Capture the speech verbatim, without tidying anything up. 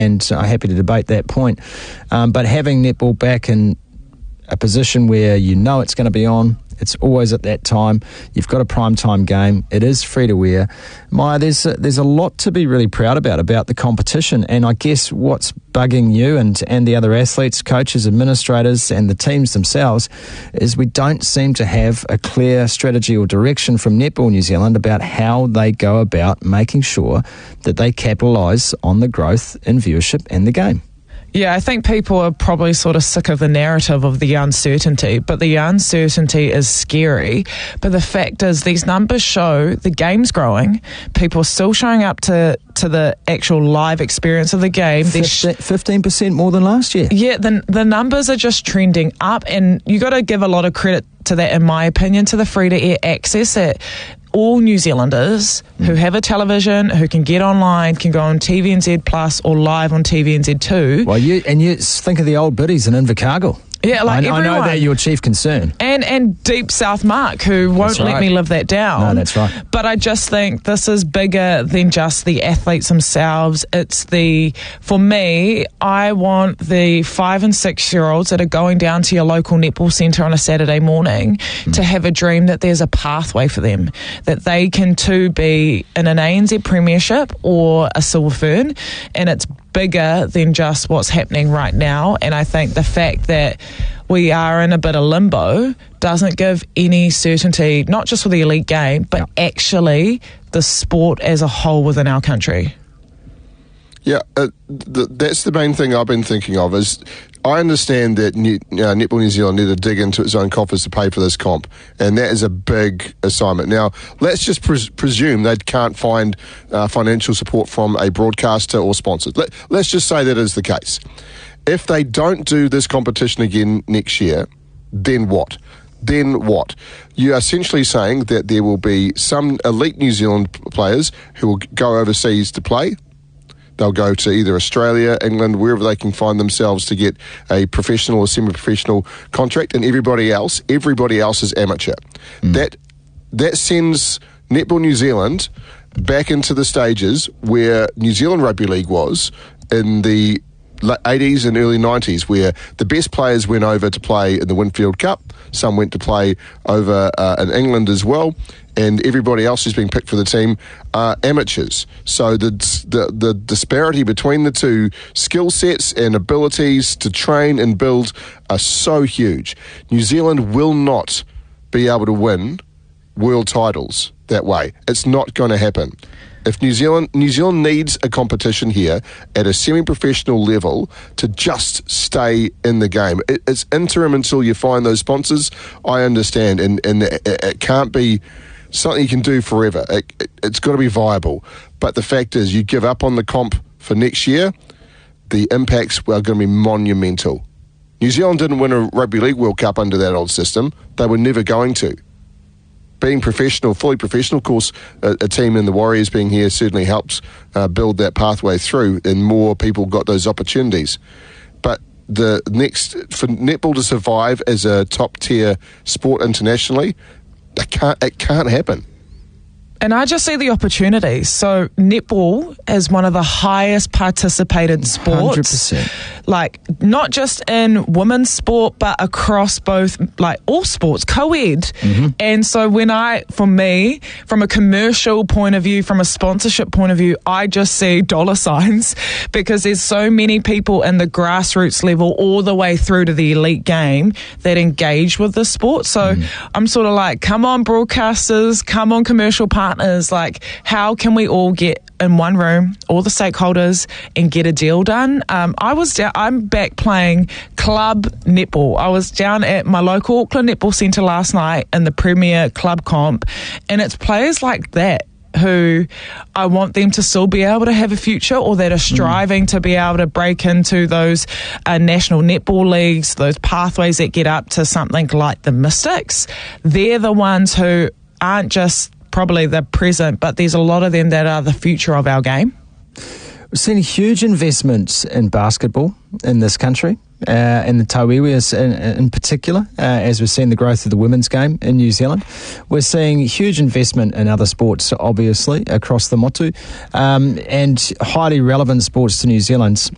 and I'm happy to debate that point. Um, but having netball back in a position where you know it's going to be on, it's always at that time. You've got a prime time game. It is free to wear. Maya, there's a, there's a lot to be really proud about, about the competition. And I guess what's bugging you and, and the other athletes, coaches, administrators, and the teams themselves is we don't seem to have a clear strategy or direction from Netball New Zealand about how they go about making sure that they capitalise on the growth in viewership and the game. Yeah, I think people are probably sort of sick of the narrative of the uncertainty, but the uncertainty is scary. But the fact is, these numbers show the game's growing. People are still showing up to, to the actual live experience of the game. fifteen percent more than last year. Yeah, the, the numbers are just trending up, and you got to give a lot of credit to that, in my opinion, to the free-to-air access that all New Zealanders who have a television, who can get online, can go on T V N Z Plus or live on T V N Z two. Well, you and you think of the old biddies in Invercargill. Yeah, like I, everyone. I know they're your chief concern. And and Deep South Mark, who won't right. let me live that down. No, that's right. But I just think this is bigger than just the athletes themselves. It's the, for me, I want the five and six year olds that are going down to your local netball centre on a Saturday morning mm. to have a dream that there's a pathway for them, that they can too be in an A N Z Premiership or a Silver Fern, and it's bigger than just what's happening right now. And I think the fact that we are in a bit of limbo doesn't give any certainty, not just for the elite game, but yeah. actually the sport as a whole within our country. Yeah, uh, th- that's the main thing I've been thinking of is I understand that New, uh, Netball New Zealand need to dig into its own coffers to pay for this comp, and that is a big assignment. Now, let's just pres- presume they can't find uh, financial support from a broadcaster or sponsors. Let, let's just say that is the case. If they don't do this competition again next year, then what? Then what? You're essentially saying that there will be some elite New Zealand players who will go overseas to play. They'll go to either Australia, England, wherever they can find themselves to get a professional or semi-professional contract, and everybody else, everybody else is amateur. Mm. That that sends Netball New Zealand back into the stages where New Zealand Rugby League was in the eighties and early nineties, where the best players went over to play in the Winfield Cup. Some went to play over uh, in England as well, and everybody else who's being picked for the team are amateurs. So the, the the disparity between the two skill sets and abilities to train and build are so huge. New Zealand will not be able to win world titles that way. It's not going to happen. If New Zealand New Zealand needs a competition here at a semi-professional level to just stay in the game. It, it's interim until you find those sponsors, I understand, and, and it, it can't be something you can do forever. It, it, it's got to be viable. But the fact is, you give up on the comp for next year, the impacts are going to be monumental. New Zealand didn't win a Rugby League World Cup under that old system. They were never going to. Being professional, fully professional, of course, a, a team in the Warriors being here certainly helps uh, build that pathway through, and more people got those opportunities. But the next, for netball to survive as a top-tier sport internationally, it can't, it can't happen. And I just see the opportunities. So netball is one of the highest participated sports. one hundred percent. Like, not just in women's sport, but across both, like, all sports, co-ed. Mm-hmm. And so when I, for me, from a commercial point of view, from a sponsorship point of view, I just see dollar signs, because there's so many people in the grassroots level all the way through to the elite game that engage with the sport. So mm. I'm sort of like, come on, broadcasters, come on, commercial partners. Partners, like, how can we all get in one room, all the stakeholders, and get a deal done? Um, I was down, I'm back playing club netball. I was down at my local Auckland Netball Centre last night in the Premier Club Comp, and it's players like that who I want them to still be able to have a future, or that are striving mm. to be able to break into those uh, national netball leagues, those pathways that get up to something like the Mystics. They're the ones who aren't just probably the present, but there's a lot of them that are the future of our game. We've seen huge investments in basketball in this country, uh, in the Tauiwias in, in particular, uh, as we've seen the growth of the women's game in New Zealand. We're seeing huge investment in other sports, obviously, across the motu, um, and highly relevant sports to New Zealand.